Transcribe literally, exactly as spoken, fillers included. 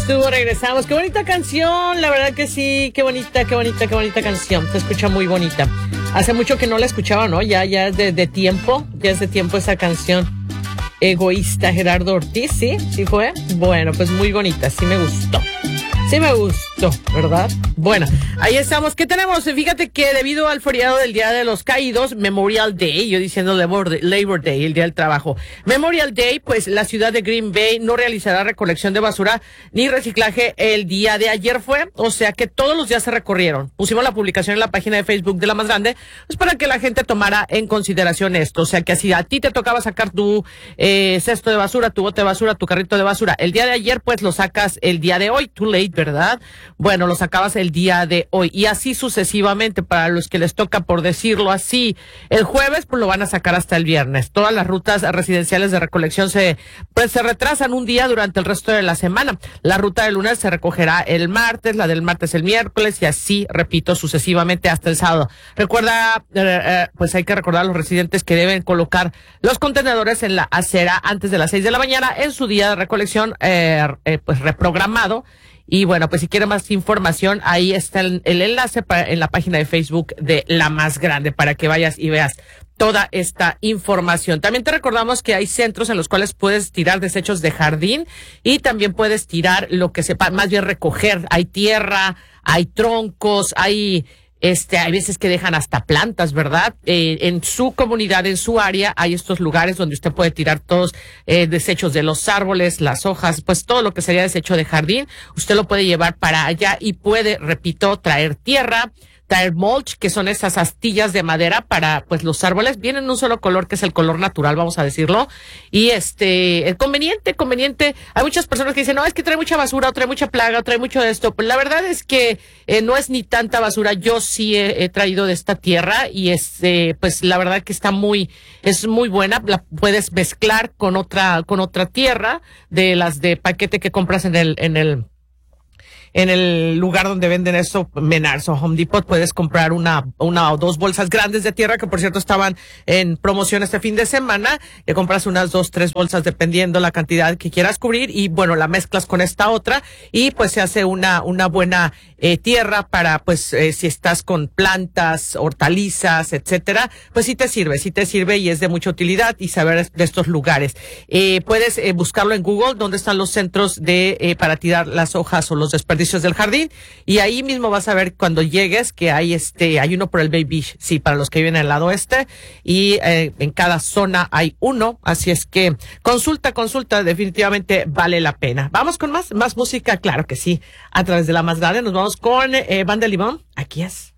estuvo, regresamos. Qué bonita canción, la verdad que sí, qué bonita, qué bonita, qué bonita canción. Se escucha muy bonita. Hace mucho que no la escuchaba, ¿no? Ya, ya es de, de tiempo, ya es de tiempo esa canción. Egoísta, Gerardo Ortiz, ¿sí? ¿Sí fue? Bueno, pues muy bonita, sí me gustó. Sí me gustó, ¿verdad? Bueno, ahí estamos. ¿Qué tenemos? Fíjate que debido al feriado del Día de los Caídos, Memorial Day, yo diciendo Labor, Labor Day, el Día del Trabajo, Memorial Day, pues la ciudad de Green Bay no realizará recolección de basura ni reciclaje el día de ayer fue, o sea que todos los días se recorrieron. Pusimos la publicación en la página de Facebook de La Más Grande, pues para que la gente tomara en consideración esto, o sea que así a ti te tocaba sacar tu eh, cesto de basura, tu bote de basura, tu carrito de basura, el día de ayer pues lo sacas el día de hoy, too late, ¿verdad? Bueno, lo sacabas el día de hoy y así sucesivamente para los que les toca, por decirlo así, el jueves, pues lo van a sacar hasta el viernes. Todas las rutas residenciales de recolección se, pues se retrasan un día durante el resto de la semana. La ruta del lunes se recogerá el martes, la del martes el miércoles y así, repito, sucesivamente hasta el sábado. Recuerda, eh, eh, pues hay que recordar a los residentes que deben colocar los contenedores en la acera antes de las seis de la mañana en su día de recolección, eh, eh, pues reprogramado. Y bueno, pues si quiere más información, ahí está el, el enlace para, en la página de Facebook de La Más Grande para que vayas y veas toda esta información. También te recordamos que hay centros en los cuales puedes tirar desechos de jardín y también puedes tirar lo que sepa, más bien recoger. Hay tierra, hay troncos, hay... Este, hay veces que dejan hasta plantas, ¿verdad? Eh, en su comunidad, en su área, hay estos lugares donde usted puede tirar todos eh, desechos de los árboles, las hojas, pues todo lo que sería desecho de jardín, usted lo puede llevar para allá y puede, repito, traer tierra, traer mulch, que son esas astillas de madera para, pues, los árboles. Vienen en un solo color, que es el color natural, vamos a decirlo. Y este, eh, conveniente, conveniente. Hay muchas personas que dicen, no, es que trae mucha basura, o trae mucha plaga, o trae mucho de esto. Pues la verdad es que eh, no es ni tanta basura. Yo sí he, he traído de esta tierra y este, pues la verdad que está muy, es muy buena. La puedes mezclar con otra, con otra tierra de las de paquete que compras en el, en el, en el lugar donde venden eso, Menards o Home Depot, puedes comprar una, una o dos bolsas grandes de tierra, que por cierto estaban en promoción este fin de semana. Le compras unas dos, tres bolsas dependiendo la cantidad que quieras cubrir y bueno, la mezclas con esta otra y pues se hace una, una buena eh, tierra para pues eh, si estás con plantas, hortalizas, etcétera, pues sí te sirve, sí te sirve y es de mucha utilidad y saber de estos lugares. Eh, puedes eh, buscarlo en Google, donde están los centros de, eh, para tirar las hojas o los desperdicios del jardín y ahí mismo vas a ver cuando llegues que hay este hay uno por el Bay Beach, sí, para los que viven en el lado oeste y eh, en cada zona hay uno, así es que consulta, consulta, definitivamente vale la pena. Vamos con más, más música, claro que sí, a través de La Más Grande. Nos vamos con eh, Banda Limón, aquí es.